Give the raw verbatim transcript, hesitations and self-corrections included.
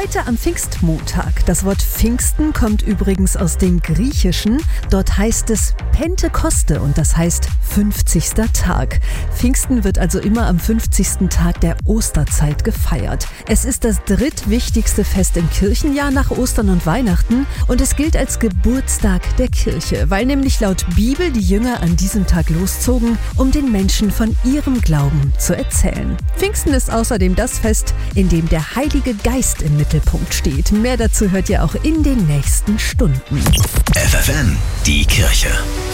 Heute am Pfingstmontag. Das Wort Pfingsten kommt übrigens aus dem Griechischen. Dort heißt es Pentekoste und das heißt fünfzigster Tag. Pfingsten wird also immer am fünfzigsten Tag der Osterzeit gefeiert. Es ist das drittwichtigste Fest im Kirchenjahr nach Ostern und Weihnachten und es gilt als Geburtstag der Kirche, weil nämlich laut Bibel die Jünger an diesem Tag loszogen, um den Menschen von ihrem Glauben zu erzählen. Pfingsten ist außerdem das Fest, in dem der Heilige Geist im Mittelpunkt steht. Mehr dazu hört ihr auch in den nächsten Stunden. F F N, die Kirche.